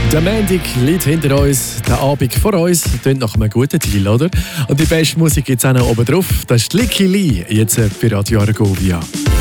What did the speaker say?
Der Montag liegt hinter uns, der Abend vor uns. Klingt nach einem guten Deal, oder? Und die beste Musik gibt es auch noch oben drauf. Das ist Licky Lee, jetzt bei Radio Argovia.